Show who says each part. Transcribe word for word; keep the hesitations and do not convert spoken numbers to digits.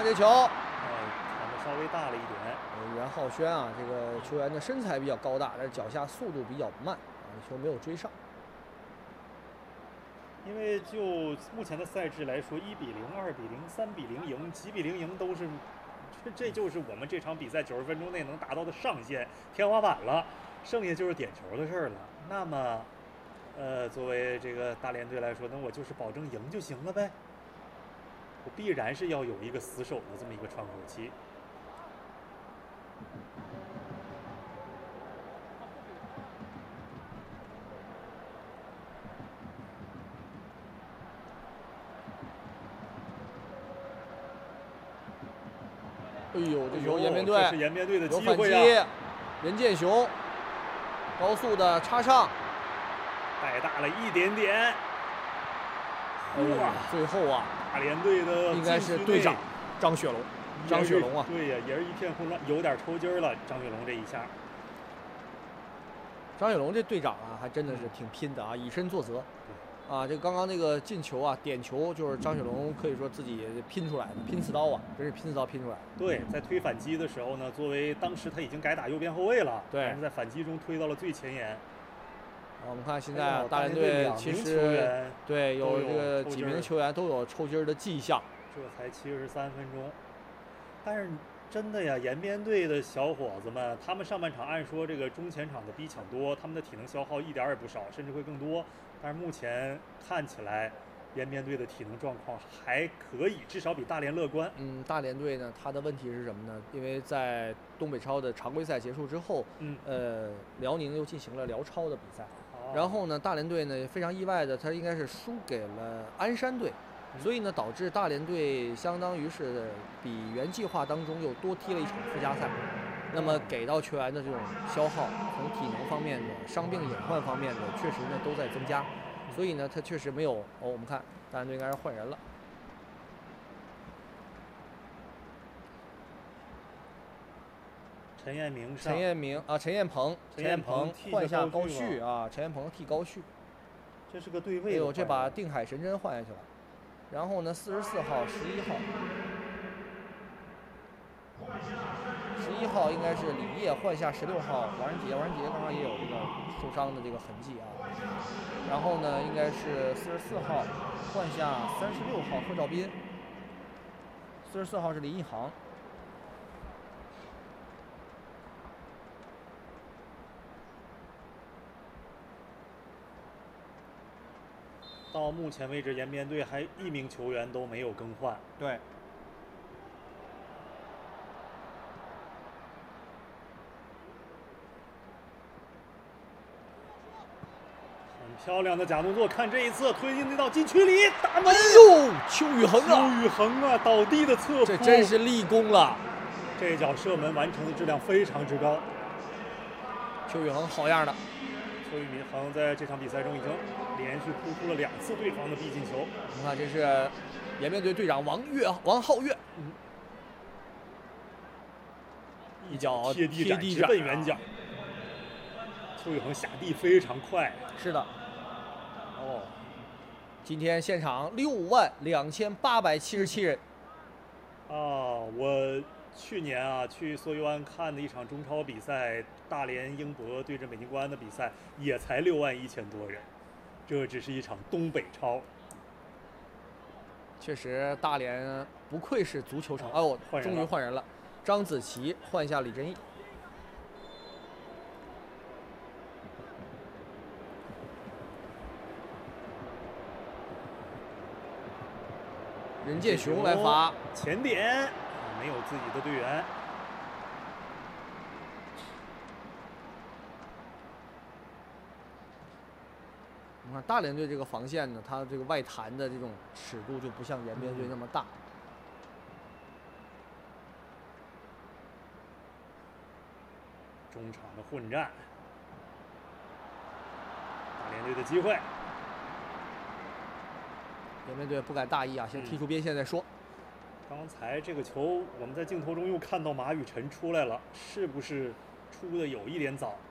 Speaker 1: 这球，
Speaker 2: 哎，传的稍微大了一点。
Speaker 1: 袁浩轩啊，这个球员的身材比较高大，但是脚下速度比较慢啊，球没有追上。
Speaker 2: 因为就目前的赛制来说，一比零、二比零、三比零赢，几比零赢都是，这这就是我们这场比赛九十分钟内能达到的上限、天花板了，剩下就是点球的事儿了。那么，呃，作为这个大连队来说，那我就是保证赢就行了呗。我必然是要有一个死守的这么一个窗口期。
Speaker 1: 哎呦，这球延边队，
Speaker 2: 这是延边队的机
Speaker 1: 会
Speaker 2: 啊！
Speaker 1: 任建雄高速的插上，
Speaker 2: 带大了一点点。
Speaker 1: 哇，最后啊，
Speaker 2: 大连队的
Speaker 1: 应该是队长张雪龙，张雪龙啊，
Speaker 2: 对呀，也是一片混乱，有点抽筋了。张雪龙这一下，
Speaker 1: 张雪龙这队长啊，还真的是挺拼的啊，以身作则。啊，这刚刚那个进球啊，点球就是张雪龙可以说自己拼出来的，拼刺刀啊，真是拼刺刀拼出来的。
Speaker 2: 对，在推反击的时候呢，作为当时他已经改打右边后卫了，
Speaker 1: 对，
Speaker 2: 但是在反击中推到了最前沿。
Speaker 1: 啊，我们看现在大连队其实对有这个几名球员都有抽筋的迹象。
Speaker 2: 这才七十三分钟，但是真的呀，延边队的小伙子们，他们上半场按说这个中前场的逼抢多，他们的体能消耗一点也不少，甚至会更多。但是目前看起来，延边队的体能状况还可以，至少比大连乐观。
Speaker 1: 嗯，大连队呢，他的问题是什么呢？因为在东北超的常规赛结束之后，
Speaker 2: 嗯，
Speaker 1: 呃，辽宁又进行了辽超的比赛，哦、然后呢，大连队呢非常意外的，他应该是输给了鞍山队，嗯、所以呢，导致大连队相当于是比原计划当中又多踢了一场附加赛。那么给到球员的这种消耗，从体能方面的、伤病隐患方面的，确实呢都在增加，所以呢，他确实没有哦。我们看大连队应该是换人了，
Speaker 2: 陈彦明上，
Speaker 1: 陈彦明啊，陈彦鹏，陈彦鹏换下高旭啊，陈彦鹏替高旭，
Speaker 2: 这是个对位。
Speaker 1: 哎呦，这把定海神针换下去了，然后呢，四十四号、十一号。十一号应该是李烨换下十六号王仁杰，王仁杰刚刚也有这个受伤的这个痕迹啊。然后呢，应该是四十四号换下三十六号贺兆斌，四十四号是林一航。
Speaker 2: 到目前为止，延边队还一名球员都没有更换。
Speaker 1: 对。
Speaker 2: 漂亮的假动作，看这一次推进那道禁区里，打门！
Speaker 1: 哎呦，邱宇恒啊！
Speaker 2: 邱宇恒啊，倒地的侧扑，
Speaker 1: 这真是立功了。
Speaker 2: 这脚射门完成的质量非常之高。
Speaker 1: 邱宇恒好样的！
Speaker 2: 邱宇恒在这场比赛中已经连续扑出了两次对方的必进球。
Speaker 1: 你看，这是延边队队长王岳王浩岳，嗯，一脚
Speaker 2: 贴地
Speaker 1: 斩
Speaker 2: 直奔远角。邱宇恒下地非常快。
Speaker 1: 是的。哦，今天现场六万两千八百七十七人。
Speaker 2: 啊，我去年啊去梭鱼湾看的一场中超比赛，大连英博对阵北京国安的比赛，也才六万一千多人。这只是一场东北超。
Speaker 1: 确实，大连不愧是足球城。哦，终于换人了，张子琪换下李振义。任建雄来罚
Speaker 2: 前点，没有自己的队员。
Speaker 1: 你看大连队这个防线呢，它这个外弹的这种尺度就不像延边队那么大。
Speaker 2: 中场的混战，大连队的机会。
Speaker 1: 延边队不敢大意啊，先踢出边线再说。
Speaker 2: 刚才这个球，我们在镜头中又看到马雨辰出来了，是不是出的有一点早？